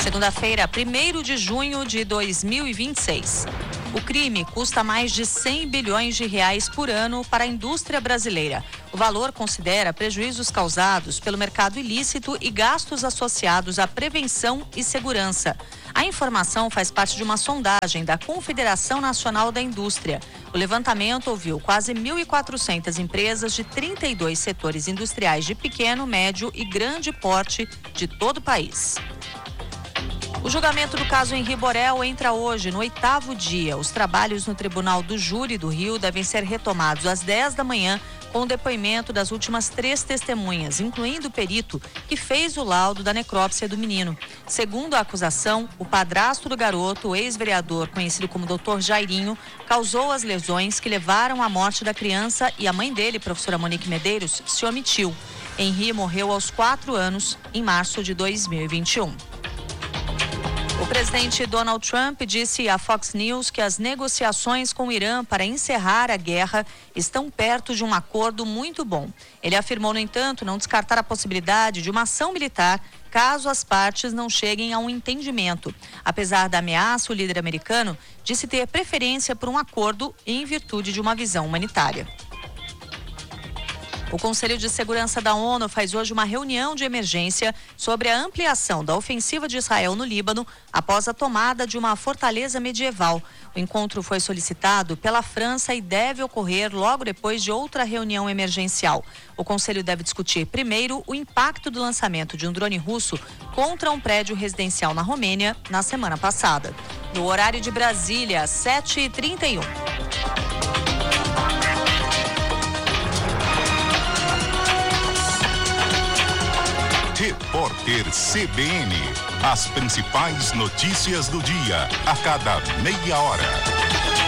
Segunda-feira, 1º de junho de 2026. O crime custa mais de 100 bilhões de reais por ano para a indústria brasileira. O valor considera prejuízos causados pelo mercado ilícito e gastos associados à prevenção e segurança. A informação faz parte de uma sondagem da Confederação Nacional da Indústria. O levantamento ouviu quase 1.400 empresas de 32 setores industriais de pequeno, médio e grande porte de todo o país. O julgamento do caso Henri Borel entra hoje no 8º dia. Os trabalhos no Tribunal do Júri do Rio devem ser retomados às 10 da manhã com o depoimento das últimas 3 testemunhas, incluindo o perito que fez o laudo da necrópsia do menino. Segundo a acusação, o padrasto do garoto, o ex-vereador conhecido como Dr. Jairinho, causou as lesões que levaram à morte da criança e a mãe dele, professora Monique Medeiros, se omitiu. Henri morreu aos 4 anos, em março de 2021. O presidente Donald Trump disse à Fox News que as negociações com o Irã para encerrar a guerra estão perto de um acordo muito bom. Ele afirmou, no entanto, não descartar a possibilidade de uma ação militar caso as partes não cheguem a um entendimento. Apesar da ameaça, o líder americano disse ter preferência por um acordo em virtude de uma visão humanitária. O Conselho de Segurança da ONU faz hoje uma reunião de emergência sobre a ampliação da ofensiva de Israel no Líbano após a tomada de uma fortaleza medieval. O encontro foi solicitado pela França e deve ocorrer logo depois de outra reunião emergencial. O Conselho deve discutir primeiro o impacto do lançamento de um drone russo contra um prédio residencial na Romênia na semana passada. No horário de Brasília, 7h31. Repórter CBN. As principais notícias do dia, a cada meia hora.